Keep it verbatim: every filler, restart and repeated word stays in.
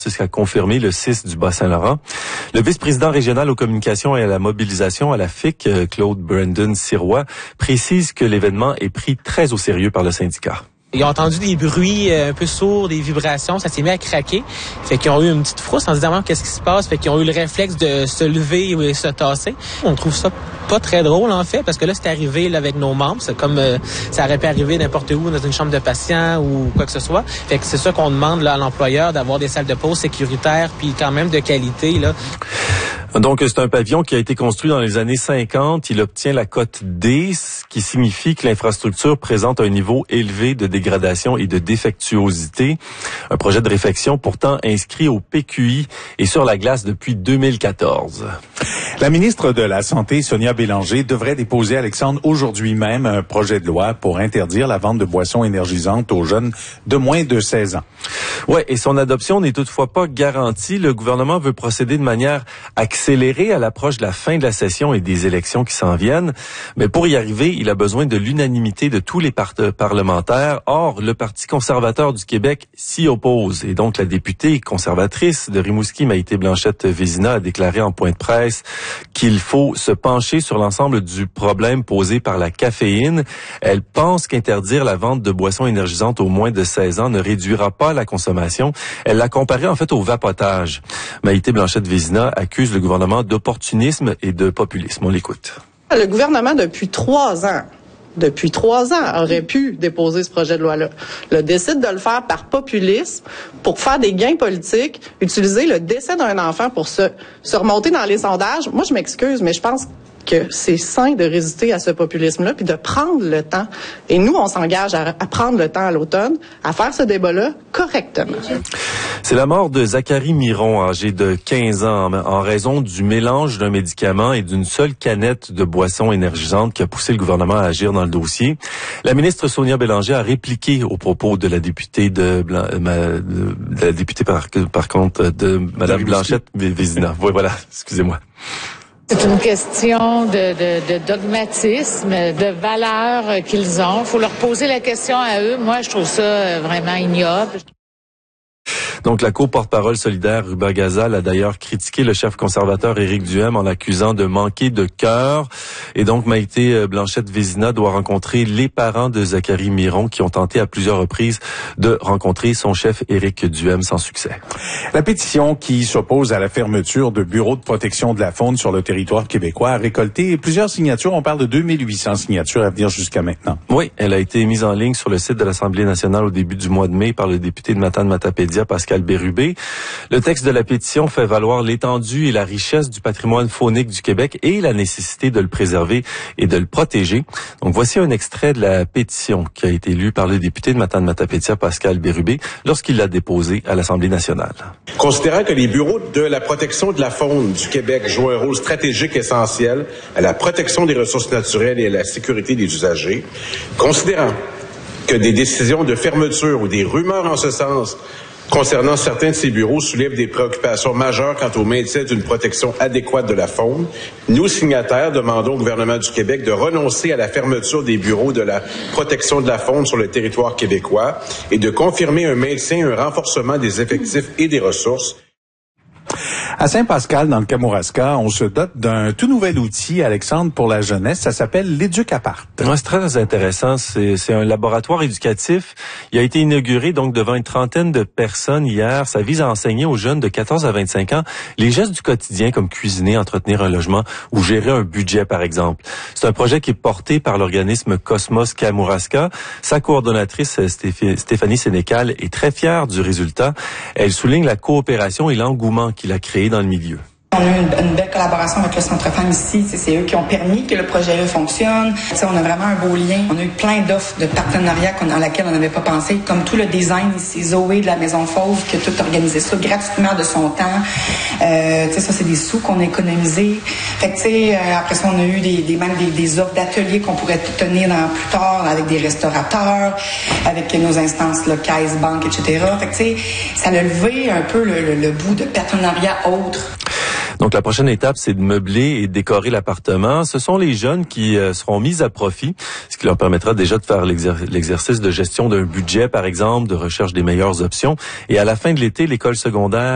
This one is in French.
C'est ce qu'a confirmé le C I S du Bas-Saint-Laurent. Le vice-président régional aux communications et à la mobilisation à la F I C, Claude Brandon Sirois, précise que l'événement est pris très au sérieux par le syndicat. Ils ont entendu des bruits un peu sourds, des vibrations, ça s'est mis à craquer. Fait qu'ils ont eu une petite frousse en se disant qu'est-ce qui se passe. Fait qu'ils ont eu le réflexe de se lever et se tasser. On trouve ça pas très drôle en fait, parce que là c'est arrivé là, avec nos membres. C'est comme euh, ça aurait pu arriver n'importe où, dans une chambre de patient ou quoi que ce soit. Fait que c'est ça qu'on demande là, à l'employeur, d'avoir des salles de pause sécuritaires puis quand même de qualité là. Donc, c'est un pavillon qui a été construit dans les années cinquante. Il obtient la cote D, ce qui signifie que l'infrastructure présente un niveau élevé de dégradation et de défectuosité. Un projet de réfection pourtant inscrit au P Q I et sur la glace depuis deux mille quatorze. La ministre de la Santé, Sonia Bélanger, devrait déposer, Alexandre, aujourd'hui même un projet de loi pour interdire la vente de boissons énergisantes aux jeunes de moins de seize ans. Ouais, et son adoption n'est toutefois pas garantie. Le gouvernement veut procéder de manière accélérée à l'approche de la fin de la session et des élections qui s'en viennent. Mais pour y arriver, il a besoin de l'unanimité de tous les part- parlementaires. Or, le Parti conservateur du Québec s'y oppose. Et donc, la députée conservatrice de Rimouski, Maïté Blanchette-Vézina, a déclaré en point de presse qu'il faut se pencher sur l'ensemble du problème posé par la caféine. Elle pense qu'interdire la vente de boissons énergisantes aux moins de seize ans ne réduira pas la consommation. Elle l'a comparé en fait au vapotage. Maïté Blanchette-Vézina accuse le gouvernement d'opportunisme et de populisme. On l'écoute. Le gouvernement, depuis trois ans, depuis trois ans, aurait pu déposer ce projet de loi-là. Le décide de le faire par populisme, pour faire des gains politiques, utiliser le décès d'un enfant pour se, se remonter dans les sondages. Moi, je m'excuse, mais je pense que c'est sain de résister à ce populisme-là, puis de prendre le temps. Et nous, on s'engage à, à prendre le temps à l'automne, à faire ce débat-là correctement. C'est la mort de Zachary Miron, âgé de quinze ans, en raison du mélange d'un médicament et d'une seule canette de boisson énergisante qui a poussé le gouvernement à agir dans le dossier. La ministre Sonia Bélanger a répliqué aux propos de la députée de, Blan- de, de la députée par, par contre de Madame Blanchette-Vézina. Oui, voilà, excusez-moi. C'est une question de, de, de dogmatisme, de valeurs qu'ils ont. Il faut leur poser la question à eux. Moi, je trouve ça vraiment ignoble. Donc, la co-porte-parole solidaire Ruba Gazal a d'ailleurs critiqué le chef conservateur Éric Duhem en l'accusant de manquer de cœur. Et donc, Maïté Blanchette-Vézina doit rencontrer les parents de Zachary Miron qui ont tenté à plusieurs reprises de rencontrer son chef Éric Duhem sans succès. La pétition qui s'oppose à la fermeture de bureaux de protection de la faune sur le territoire québécois a récolté plusieurs signatures. On parle de deux mille huit cents signatures à venir jusqu'à maintenant. Oui, elle a été mise en ligne sur le site de l'Assemblée nationale au début du mois de mai par le député de Matane-Matapédia, Pascal Bérubé. Le texte de la pétition fait valoir l'étendue et la richesse du patrimoine faunique du Québec et la nécessité de le préserver et de le protéger. Donc voici un extrait de la pétition qui a été lue par le député de Matane-Matapédia, Pascal Bérubé, lorsqu'il l'a déposée à l'Assemblée nationale. Considérant que les bureaux de la protection de la faune du Québec jouent un rôle stratégique essentiel à la protection des ressources naturelles et à la sécurité des usagers, considérant que des décisions de fermeture ou des rumeurs en ce sens concernant certains de ces bureaux soulèvent des préoccupations majeures quant au maintien d'une protection adéquate de la faune, nous, signataires, demandons au gouvernement du Québec de renoncer à la fermeture des bureaux de la protection de la faune sur le territoire québécois et de confirmer un maintien et un renforcement des effectifs et des ressources. À Saint-Pascal, dans le Kamouraska, on se dote d'un tout nouvel outil, Alexandre, pour la jeunesse. Ça s'appelle l'Éducapart. Ouais, c'est très intéressant. C'est, c'est un laboratoire éducatif. Il a été inauguré donc devant une trentaine de personnes hier. Ça vise à enseigner aux jeunes de quatorze à vingt-cinq ans les gestes du quotidien comme cuisiner, entretenir un logement ou gérer un budget, par exemple. C'est un projet qui est porté par l'organisme Cosmos Kamouraska. Sa coordonnatrice, Stéphanie Sénécal, est très fière du résultat. Elle souligne la coopération et l'engouement qu'il a créé dans le milieu. On a eu une, une belle collaboration avec le Centre Femmes ici. C'est eux qui ont permis que le projet-là fonctionne. T'sais, on a vraiment un beau lien. On a eu plein d'offres de partenariats dans lesquels on n'avait pas pensé, comme tout le design ici. Zoé de la Maison Fauve qui a tout organisé ça gratuitement de son temps. Euh, ça, c'est des sous qu'on a économisés. Fait que, euh, après ça, on a eu des, des, même des, des offres d'ateliers qu'on pourrait tenir dans, plus tard avec des restaurateurs, avec nos instances, là, Caisse, Banque, et cetera. Fait que, ça a levé un peu le, le, le bout de partenariats autres. Donc, la prochaine étape, c'est de meubler et décorer l'appartement. Ce sont les jeunes qui euh, seront mis à profit, ce qui leur permettra déjà de faire l'exer- l'exercice de gestion d'un budget, par exemple, de recherche des meilleures options. Et à la fin de l'été, l'école secondaire